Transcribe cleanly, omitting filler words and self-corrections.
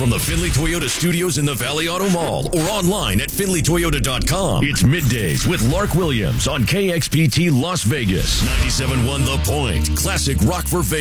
from the Findlay Toyota studios in the Valley Auto Mall or online at findlaytoyota.com. It's Middays with Lark Williams on KXPT Las Vegas. 97.1 The Point. Classic rock for Vegas.